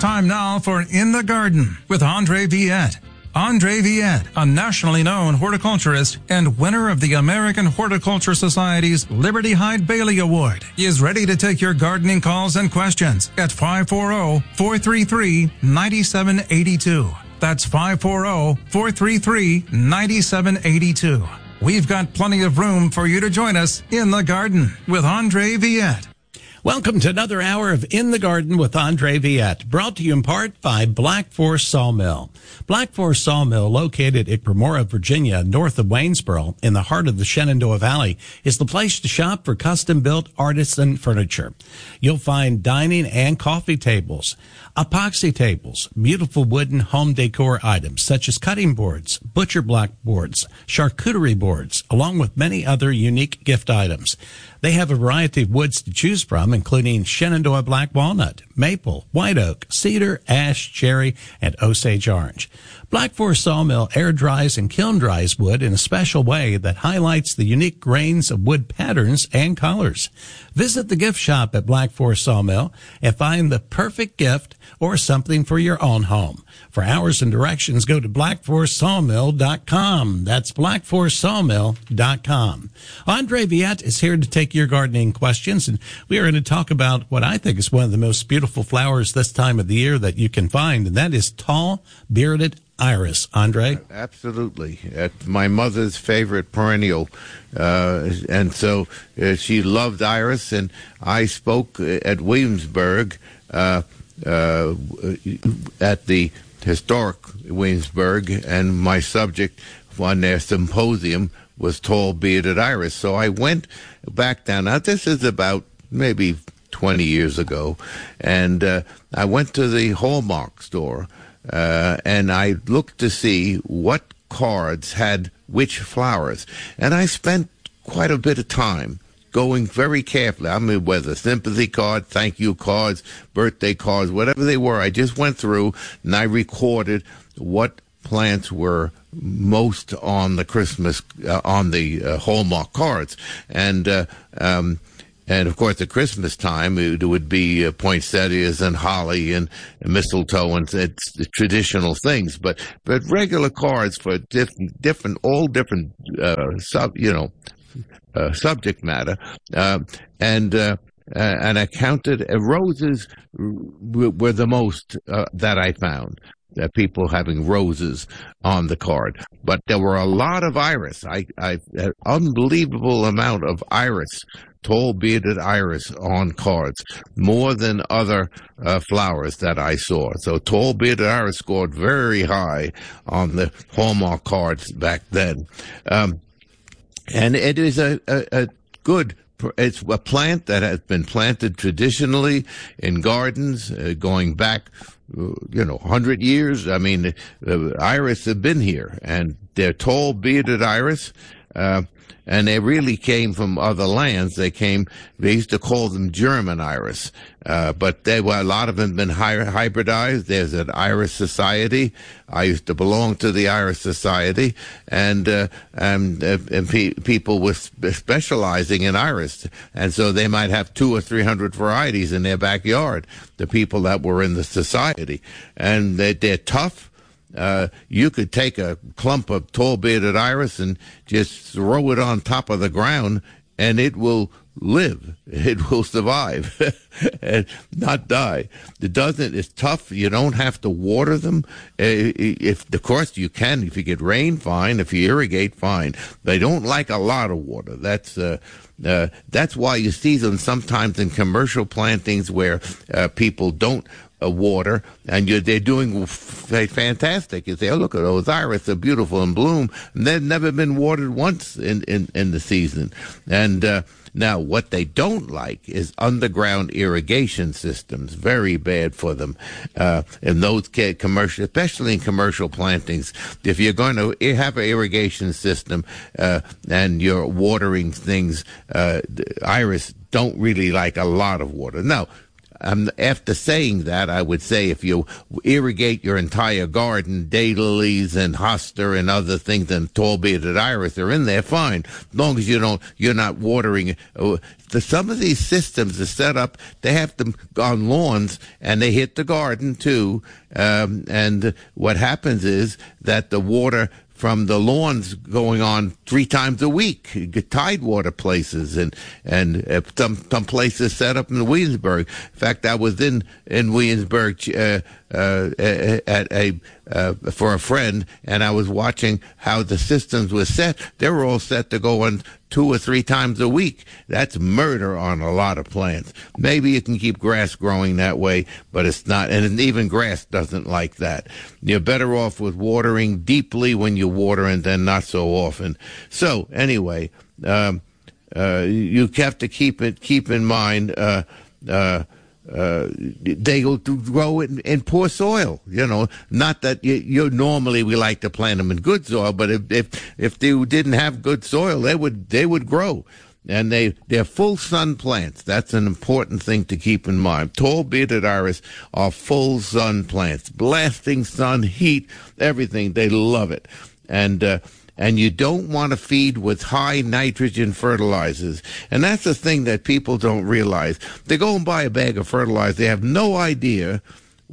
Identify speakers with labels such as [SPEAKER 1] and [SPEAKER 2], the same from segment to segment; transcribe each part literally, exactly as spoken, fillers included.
[SPEAKER 1] time now for In the Garden with Andre Viette. Andre Viette, a nationally known horticulturist and winner of the American Horticulture Society's Liberty Hyde Bailey Award, is ready to take your gardening calls and questions at five four zero, four three three, nine seven eight two. That's five four zero, four three three, nine seven eight two. We've got plenty of room for you to join us in the garden with Andre Viette.
[SPEAKER 2] Welcome to another hour of In the Garden with Andre Viette, brought to you in part by Black Forest Sawmill. Black Forest Sawmill, located at Cremora, Virginia, north of Waynesboro, in the heart of the Shenandoah Valley, is the place to shop for custom-built artisan furniture. You'll find dining and coffee tables, epoxy tables, beautiful wooden home decor items such as cutting boards, butcher block boards, charcuterie boards, along with many other unique gift items. They have a variety of woods to choose from, including Shenandoah black walnut, maple, white oak, cedar, ash, cherry, and Osage orange. Black Forest Sawmill air dries and kiln dries wood in a special way that highlights the unique grains of wood patterns and colors. Visit the gift shop at Black Forest Sawmill and find the perfect gift or something for your own home. For hours and directions, go to black forest sawmill dot com. That's black forest sawmill dot com. Andre Viette is here to take your gardening questions, and we are going to talk about what I think is one of the most beautiful flowers this time of the year that you can find, and that is tall, bearded iris. Andre?
[SPEAKER 3] Absolutely. It's my mother's favorite perennial, uh, and so uh, she loved iris, and I spoke at Williamsburg, uh, uh, at the historic Williamsburg, and my subject on their symposium was tall bearded iris. So I went back down. Now, this is about maybe twenty years ago, and uh, I went to the Hallmark store, uh, and I looked to see what cards had which flowers. And I spent quite a bit of time going very carefully. I mean, whether sympathy cards, thank you cards, birthday cards, whatever they were, I just went through and I recorded what plants were most on the Christmas, uh, on the uh, Hallmark cards. And, uh, um, and of course, at Christmas time, it would be uh, poinsettias and holly and, and mistletoe and it's the traditional things. But, but regular cards for different, different, all different, uh, sub, you know, Uh, subject matter, uh, and uh, uh, and I counted uh, roses w- were the most uh, that I found. Uh, people having roses on the card, but there were a lot of iris. I, I an unbelievable amount of iris, tall bearded iris on cards, more than other uh, flowers that I saw. So tall bearded iris scored very high on the Hallmark cards back then. Um, And it is a, a, a good, it's a plant that has been planted traditionally in gardens uh, going back, uh, you know, one hundred years. I mean, uh, iris have been here, and they're tall, bearded iris, uh, and they really came from other lands. They came, they used to call them German iris, uh, but they were, a lot of them have been hy- hybridized. There's an Iris Society. I used to belong to the Iris Society, and uh, and, uh, and pe- people were sp- specializing in iris, and so they might have two or three hundred varieties in their backyard. The people that were in the society, and they, they're tough. Uh, you could take a clump of tall bearded iris and just throw it on top of the ground, and it will live. It will survive and not die. It doesn't. It's tough. You don't have to water them. If of course you can. If you get rain, fine. If you irrigate, fine. They don't like a lot of water. That's uh, uh, that's why you see them sometimes in commercial plantings where uh, people don't uh, water, and you're, they're doing f- fantastic. You say, "Oh, look at those iris; they're beautiful in bloom." And they've never been watered once in in, in the season, and. Uh, Now, what they don't like is underground irrigation systems. Very bad for them. Uh, in those commercial, especially in commercial plantings, if you're going to have an irrigation system uh, and you're watering things, uh, iris don't really like a lot of water. Now, um, after saying that, I would say if you irrigate your entire garden, daylilies and hosta and other things and tall bearded iris are in there, fine. As long as you don't, you're not watering. Uh, the, some of these systems are set up, they have them on lawns and they hit the garden too. Um, and what happens is that the water from the lawns going on three times a week. You get tidewater places and and uh, some some places set up in Williamsburg. In fact, I was in in Williamsburg uh, uh, at a uh, for a friend, and I was watching how the systems were set. They were all set to go on two or three times a week. That's murder on a lot of plants. Maybe you can keep grass growing that way, but it's not, and even grass doesn't like that. You're better off with watering deeply when you water and then not so often. So anyway, um, uh, you have to keep it keep in mind. Uh, uh, Uh, they will grow in, in poor soil, you know. Not that you, you normally we like to plant them in good soil, but if if if they didn't have good soil, they would they would grow, and they they're full sun plants. That's an important thing to keep in mind. Tall bearded iris are full sun plants, blasting sun, heat, everything. They love it, and. Uh, And you don't want to feed with high nitrogen fertilizers. And that's the thing that people don't realize. They go and buy a bag of fertilizer. They have no idea.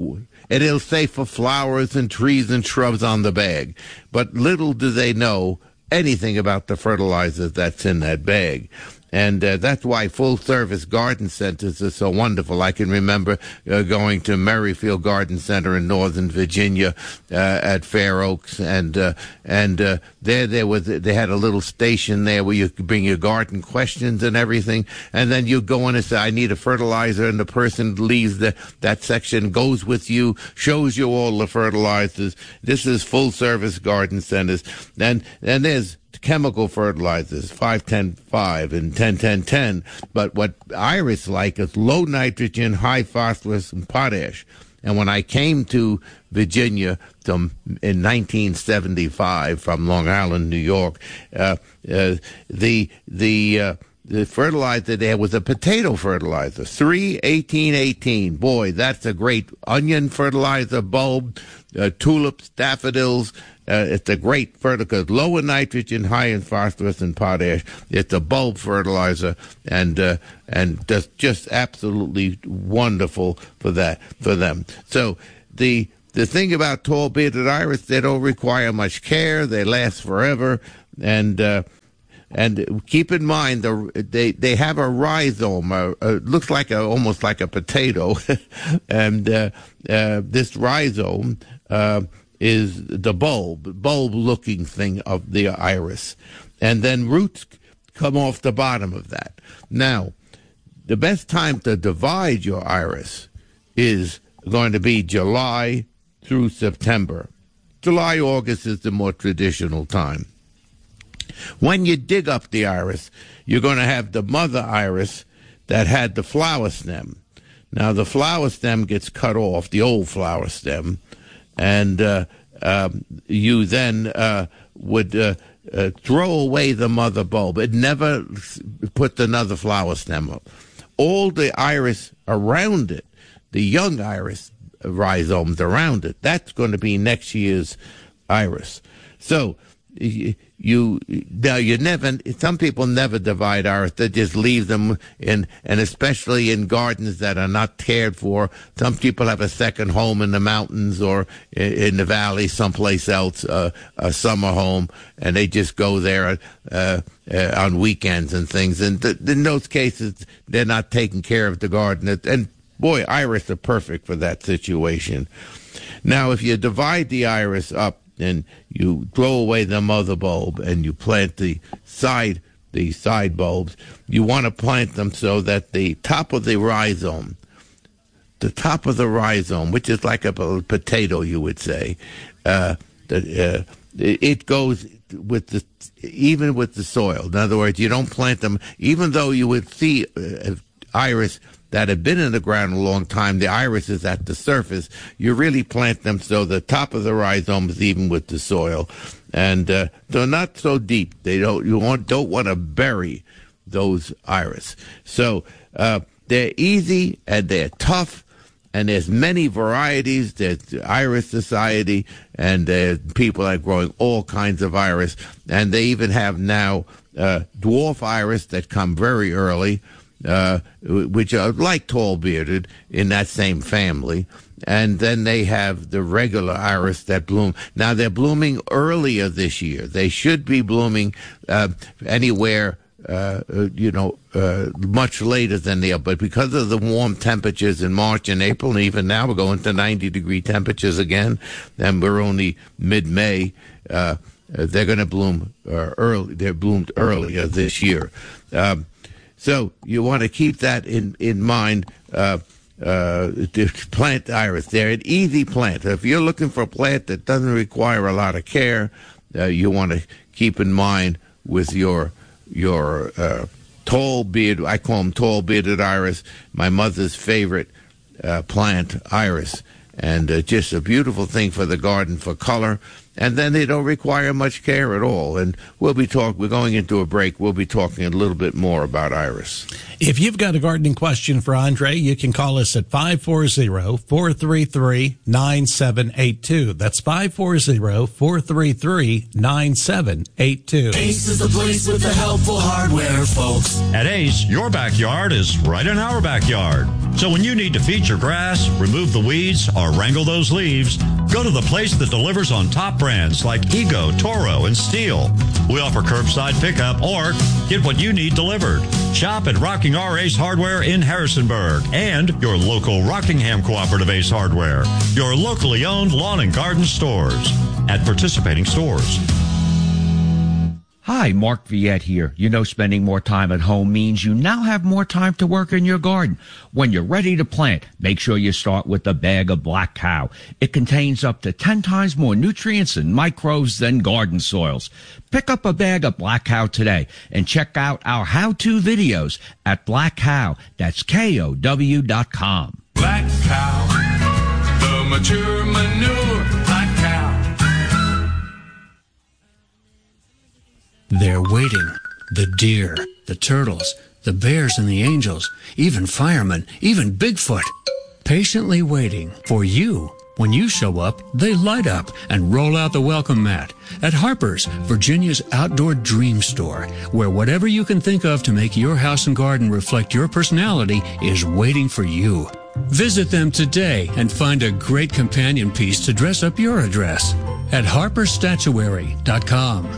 [SPEAKER 3] And it'll say for flowers and trees and shrubs on the bag. But little do they know anything about the fertilizer that's in that bag. And uh, that's why full-service garden centers are so wonderful. I can remember uh, going to Merrifield Garden Center in Northern Virginia uh, at Fair Oaks, and uh, and uh, there there was they had a little station there where you could bring your garden questions and everything, and then you go in and say, "I need a fertilizer," and the person leaves the, that section, goes with you, shows you all the fertilizers. This is full-service garden centers, and and there's chemical fertilizers, five ten five and ten ten ten, but what iris like is low nitrogen, high phosphorus, and potash. And when I came to Virginia to, in nineteen seventy-five from Long Island, New York, uh, uh, the the uh, the fertilizer there was a potato fertilizer, three eighteen eighteen. Boy, that's a great onion fertilizer bulb, uh, tulips, daffodils. Uh, it's a great fertilizer, low in nitrogen, high in phosphorus and potash. It's a bulb fertilizer, and uh, and just just absolutely wonderful for that for them. So the the thing about tall bearded iris, they don't require much care. They last forever, and uh, and keep in mind the they they have a rhizome. Uh, uh, looks like a almost like a potato, and uh, uh, this rhizome. Uh, is the bulb, bulb-looking thing of the iris. And then roots come off the bottom of that. Now, the best time to divide your iris is going to be July through September. July, August is the more traditional time. When you dig up the iris, you're going to have the mother iris that had the flower stem. Now, the flower stem gets cut off, the old flower stem, and uh, um, you then uh, would uh, uh, throw away the mother bulb. It never put another flower stem up. All the iris around it, the young iris rhizomes around it, that's going to be next year's iris. So you now you never. Some people never divide iris; they just leave them in, and especially in gardens that are not cared for. Some people have a second home in the mountains or in the valley, someplace else, uh, a summer home, and they just go there uh, uh, on weekends and things. And th- in those cases, they're not taking care of the garden. And boy, iris are perfect for that situation. Now, if you divide the iris up, and you throw away the mother bulb and you plant the side the side bulbs, you want to plant them so that the top of the rhizome, the top of the rhizome, which is like a potato, you would say, uh, the, uh, it goes with the even with the soil. In other words, you don't plant them, even though you would see uh, iris that have been in the ground a long time, the iris is at the surface. You really plant them so the top of the rhizome is even with the soil, and uh, they're not so deep. They don't you want don't want to bury those iris. So uh, they're easy and they're tough. And there's many varieties. There's the Iris Society, and there's people that are growing all kinds of iris. And they even have now uh, dwarf iris that come very early, uh, which are like tall bearded in that same family. And then they have the regular iris that bloom. Now, they're blooming earlier this year. They should be blooming uh, anywhere Uh, uh, you know, uh, much later than they are. But because of the warm temperatures in March and April, and even now we're going to ninety degree temperatures again, and we're only mid-May, uh, they're going to bloom uh, early. They're bloomed earlier this year. Um, so you want to keep that in, in mind. Uh, uh, to plant iris. They're an easy plant. If you're looking for a plant that doesn't require a lot of care, uh, you want to keep in mind with your your uh, tall beard, I call them tall bearded iris, my mother's favorite uh, plant, iris, and uh, just a beautiful thing for the garden for color. And then they don't require much care at all. And we'll be talk. We're going into a break. We'll be talking a little bit more about iris.
[SPEAKER 2] If you've got a gardening question for Andre, you can call us at five four zero, four three three, nine seven eight two. That's five four zero, four three three, nine seven eight two.
[SPEAKER 4] Ace is the place with the helpful hardware, folks.
[SPEAKER 5] At Ace, your backyard is right in our backyard. So when you need to feed your grass, remove the weeds, or wrangle those leaves, go to the place that delivers on top brands like Ego, Toro, and Steel. We offer curbside pickup or get what you need delivered. Shop at Rocking R Ace Hardware in Harrisonburg and your local Rockingham Cooperative Ace Hardware, your locally owned lawn and garden stores at participating stores.
[SPEAKER 6] Hi, Mark Viette here. You know, spending more time at home means you now have more time to work in your garden. When you're ready to plant, make sure you start with a bag of Black Cow. It contains up to ten times more nutrients and microbes than garden soils. Pick up a bag of Black Cow today and check out our how-to videos at Black Cow. That's K O W dot com.
[SPEAKER 4] Black Cow, the mature manure, Black Cow.
[SPEAKER 7] They're waiting. The deer, the turtles, the bears and the angels, even firemen, even Bigfoot. Patiently waiting for you. When you show up, they light up and roll out the welcome mat at Harper's, Virginia's outdoor dream store, where whatever you can think of to make your house and garden reflect your personality is waiting for you. Visit them today and find a great companion piece to dress up your address at harpers statuary dot com.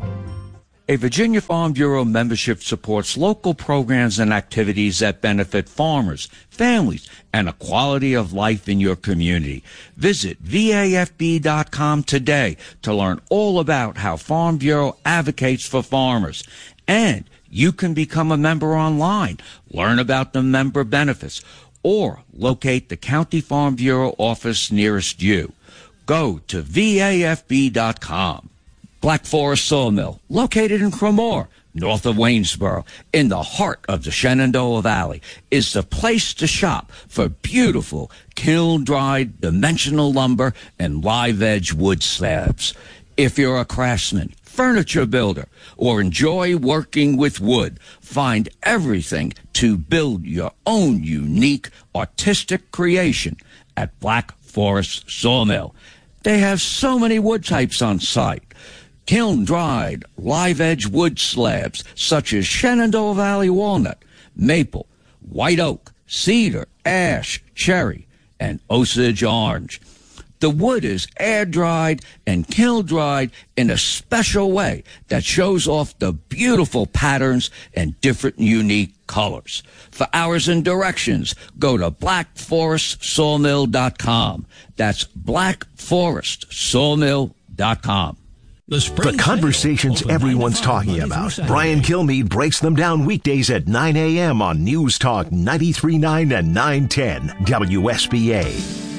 [SPEAKER 6] A Virginia Farm Bureau membership supports local programs and activities that benefit farmers, families, and a quality of life in your community. Visit V A F B dot com today to learn all about how Farm Bureau advocates for farmers. And you can become a member online, learn about the member benefits, or locate the County Farm Bureau office nearest you. Go to V A F B dot com. Black Forest Sawmill, located in Cremore, north of Waynesboro, in the heart of the Shenandoah Valley, is the place to shop for beautiful kiln-dried dimensional lumber and live-edge wood slabs. If you're a craftsman, furniture builder, or enjoy working with wood, find everything to build your own unique artistic creation at Black Forest Sawmill. They have so many wood types on site. Kiln-dried, live-edge wood slabs such as Shenandoah Valley walnut, maple, white oak, cedar, ash, cherry, and Osage orange. The wood is air-dried and kiln-dried in a special way that shows off the beautiful patterns and different unique colors. For hours and directions, go to black forest sawmill dot com. That's black forest sawmill dot com.
[SPEAKER 8] The, the conversations everyone's talking about. Brian Kilmeade breaks them down weekdays at nine a.m. on News Talk ninety-three point nine and nine ten W S B A.